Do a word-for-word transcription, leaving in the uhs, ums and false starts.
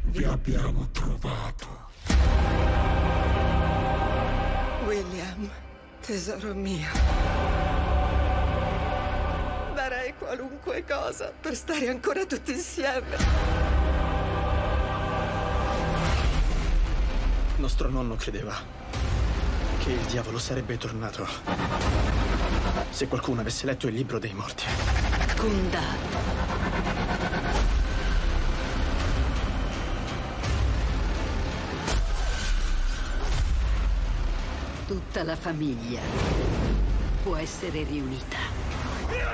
Vi abbiamo trovato. William, tesoro mio. Darei qualunque cosa per stare ancora tutti insieme. Nostro nonno credeva che il diavolo sarebbe tornato se qualcuno avesse letto il libro dei morti. Kunda. Tutta la famiglia può essere riunita.